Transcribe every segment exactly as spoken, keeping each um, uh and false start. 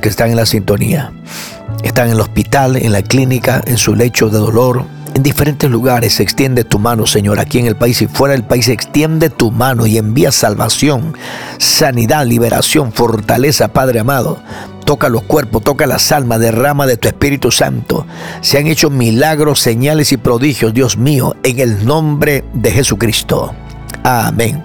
que están en la sintonía. Están en el hospital, en la clínica, en su lecho de dolor, en diferentes lugares. Extiende tu mano, Señor, aquí en el país y fuera del país. Extiende tu mano y envía salvación, sanidad, liberación, fortaleza, Padre amado. Toca los cuerpos, toca las almas, derrama de tu Espíritu Santo. Se han hecho milagros, señales y prodigios, Dios mío, en el nombre de Jesucristo. Amén.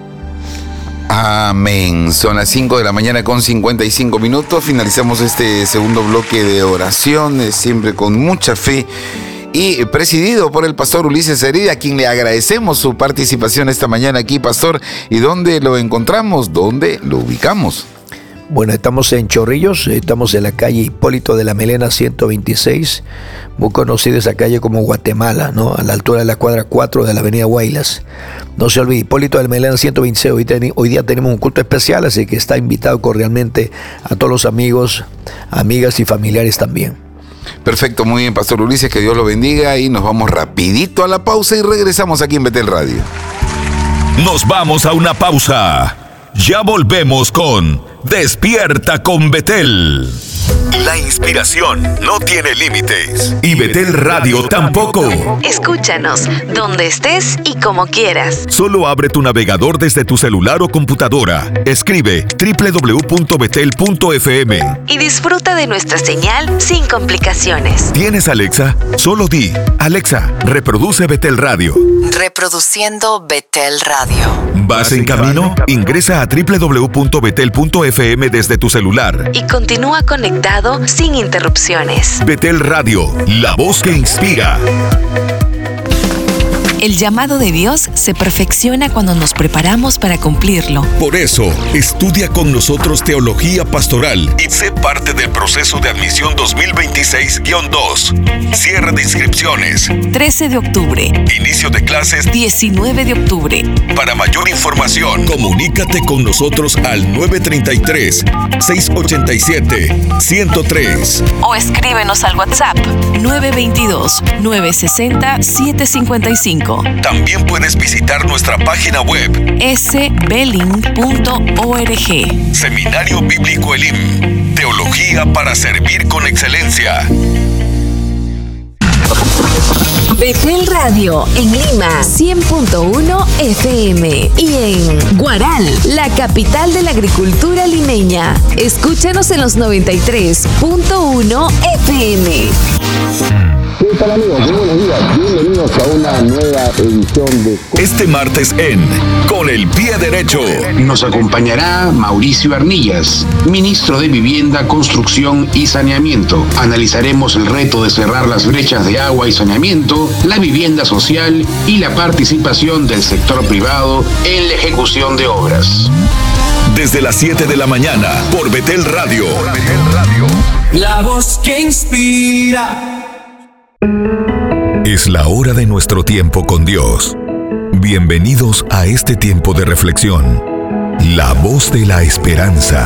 Amén. Son las cinco de la mañana con cincuenta y cinco minutos. Finalizamos este segundo bloque de oraciones, siempre con mucha fe, y presidido por el pastor Ulises Heredia, a quien le agradecemos su participación esta mañana aquí, pastor. ¿Y dónde lo encontramos? ¿Dónde lo ubicamos? Bueno, estamos en Chorrillos, estamos en la calle Hipólito de la Melena ciento veintiséis, muy conocida esa calle como Guatemala, ¿no? A la altura de la cuadra cuatro de la avenida Guaylas. No se olvide, Hipólito de la Melena ciento veintiséis, hoy, ten, hoy día tenemos un culto especial, así que está invitado cordialmente a todos los amigos, amigas y familiares también. Perfecto, muy bien, pastor Ulises, que Dios lo bendiga, y nos vamos rapidito a la pausa y regresamos aquí en Betel Radio. Nos vamos a una pausa. Ya volvemos con Despierta con Betel. La inspiración no tiene límites y Betel Radio tampoco. Escúchanos donde estés y como quieras. Solo abre tu navegador desde tu celular o computadora. Escribe doble u doble u doble u punto betel punto efe eme y disfruta de nuestra señal sin complicaciones. ¿Tienes Alexa? Solo di: Alexa, reproduce Betel Radio. Reproduciendo Betel Radio. ¿Vas en camino? Ingresa a doble u doble u doble u punto betel punto efe eme desde tu celular y continúa conectado sin interrupciones. Betel Radio, la voz que inspira. El llamado de Dios se perfecciona cuando nos preparamos para cumplirlo. Por eso, estudia con nosotros Teología Pastoral y sé parte del proceso de admisión dos mil veintiséis guión dos. Cierre de inscripciones. trece de octubre. Inicio de clases. diecinueve de octubre. Para mayor información, comunícate con nosotros al nueve tres tres, seis ocho siete, uno cero tres. O escríbenos al WhatsApp nueve dos dos, nueve seis cero, siete cinco cinco. También puedes visitar nuestra página web ese beling punto org. Seminario Bíblico Elim. Teología para servir con excelencia. Betel Radio en Lima cien punto uno efe eme y en Guaral, la capital de la agricultura limeña. Escúchanos en los noventa y tres punto uno efe eme. ¿Qué tal, amigos? Muy buenos días. Bienvenidos a una nueva edición de... Este martes en Con el Pie Derecho nos acompañará Mauricio Arnillas, ministro de Vivienda, Construcción y Saneamiento. Analizaremos el reto de cerrar las brechas de agua y saneamiento, la vivienda social y la participación del sector privado en la ejecución de obras. Desde las siete de la mañana por Betel Radio. La voz que inspira. Es la hora de nuestro tiempo con Dios. Bienvenidos a este tiempo de reflexión. La voz de la esperanza.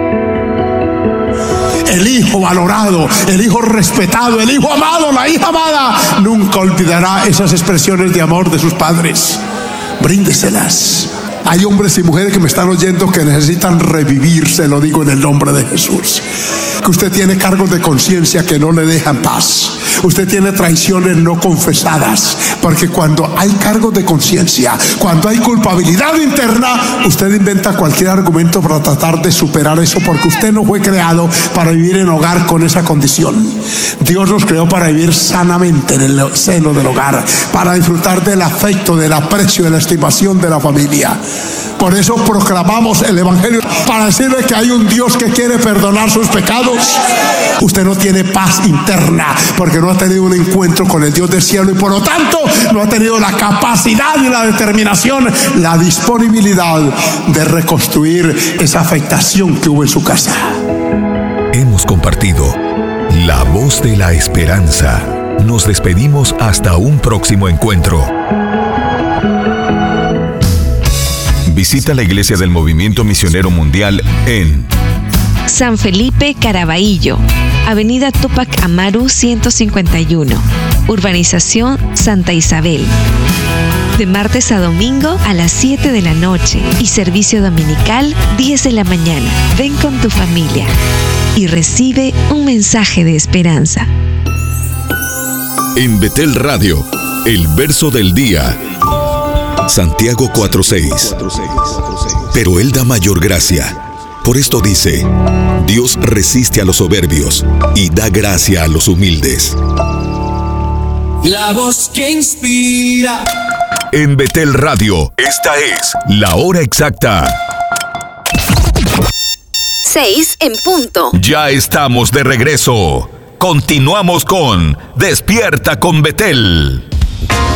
El hijo valorado, el hijo respetado, el hijo amado, la hija amada, nunca olvidará esas expresiones de amor de sus padres. Bríndeselas. Hay hombres y mujeres que me están oyendo que necesitan revivir, se lo digo en el nombre de Jesús. Que usted tiene cargos de conciencia que no le dejan paz. Usted tiene traiciones no confesadas, porque cuando hay cargos de conciencia, cuando hay culpabilidad interna, usted inventa cualquier argumento para tratar de superar eso, porque usted no fue creado para vivir en hogar con esa condición. Dios nos creó para vivir sanamente en el seno del hogar, para disfrutar del afecto, del aprecio, de la estimación de la familia. Por eso proclamamos el Evangelio, para decirle que hay un Dios que quiere perdonar sus pecados. Usted no tiene paz interna porque no ha tenido un encuentro con el Dios del cielo, y por lo tanto no ha tenido la capacidad y la determinación, la disponibilidad de reconstruir esa afectación que hubo en su casa. Hemos compartido la voz de la esperanza. Nos despedimos hasta un próximo encuentro. Visita la Iglesia del Movimiento Misionero Mundial en San Felipe Caraballo, Avenida Túpac Amaru ciento cincuenta y uno, Urbanización Santa Isabel. de martes a domingo a las siete de la noche y servicio dominical diez de la mañana. Ven con tu familia y recibe un mensaje de esperanza. En Betel Radio, el verso del día. Santiago cuatro seis. Pero Él da mayor gracia. Por esto dice: Dios resiste a los soberbios y da gracia a los humildes. La voz que inspira. En Betel Radio, esta es la hora exacta. Seis en punto. Ya estamos de regreso. Continuamos con Despierta con Betel.